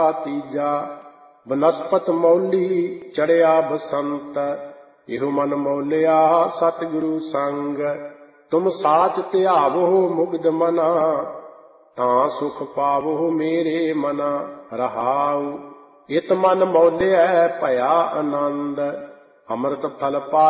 ਤੀਜਾ ਬਨਸਪਤ ਮੌਲੀ ਚੜਿਆ ਬਸੰਤ, ਇਹੋ ਮਨ ਮੌਲਿਆ ਸਤਿਗੁਰੂ ਸੰਗ। ਤੁਮ ਸਾਚ ਧਿਆਵੋ ਮੁਗਧ ਮਨਾ, ਤਾਂ ਸੁਖ ਪਾਵੋ ਮੇਰੇ ਮਨਾ। ਰਹਾਉ ਇਤ ਮਨ ਮੌਲਿਆ ਭਇਆ ਆਨੰਦ, ਅੰਮ੍ਰਿਤ ਫਲ ਪਾ